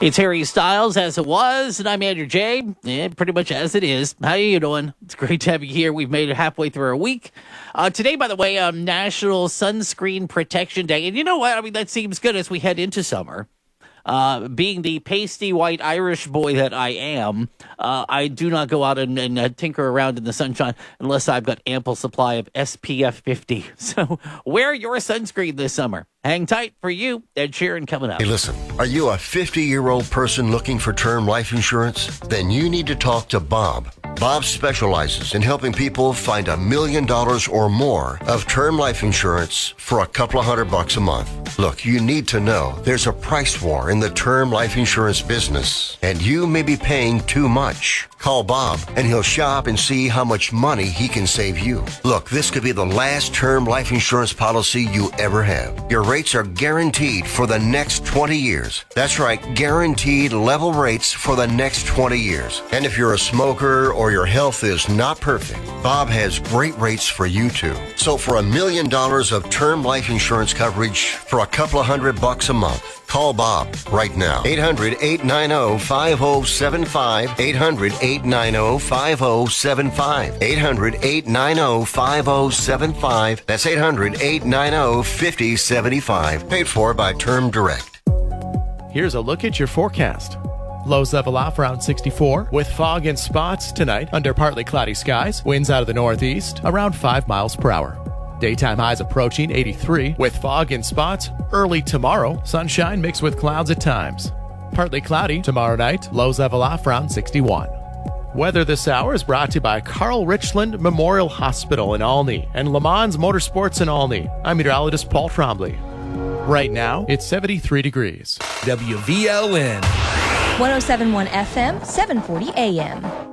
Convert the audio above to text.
It's Harry Styles, as it was, and I'm Andrew J. Pretty much as it is. How are you doing? It's great to have you here. We've made it halfway through our week. Today, by the way, National Sunscreen Protection Day. And you know what? I mean, that seems good as we head into summer. Being the pasty white Irish boy that I am, I do not go out and tinker around in the sunshine unless I've got ample supply of SPF 50. So wear your sunscreen this summer. Hang tight for you, Ed Sheeran coming up. Hey, listen, are you a 50-year-old person looking for term life insurance? Then you need to talk to Bob. Bob specializes in helping people find $1 million or more of term life insurance for a couple of $100 a month. Look, you need to know there's a price war in the term life insurance business, and you may be paying too much. Call Bob, and he'll shop and see how much money he can save you. Look, this could be the last term life insurance policy you ever have. Your rates are guaranteed for the next 20 years. That's right, guaranteed level rates for the next 20 years. And if you're a smoker or your health is not perfect, Bob has great rates for you too. So for $1 million of term life insurance coverage for a couple of $100 a month, call Bob right now. 800-890-5075. 800-890-5075. 800-890-5075. That's 800-890-5075. Paid for by Term Direct. Here's a look at your forecast. Lows level off around 64 with fog and spots tonight under partly cloudy skies. Winds out of the northeast around 5 miles per hour. Daytime highs approaching 83 with fog and spots. Early tomorrow, sunshine mixed with clouds at times. Partly cloudy tomorrow night. Lows level off around 61. Weather this hour is brought to you by Carl Richland Memorial Hospital in Olney and Le Mans Motorsports in Olney. I'm meteorologist Paul Trombley. Right now, it's 73 degrees. WVLN 107.1 FM, 740 AM.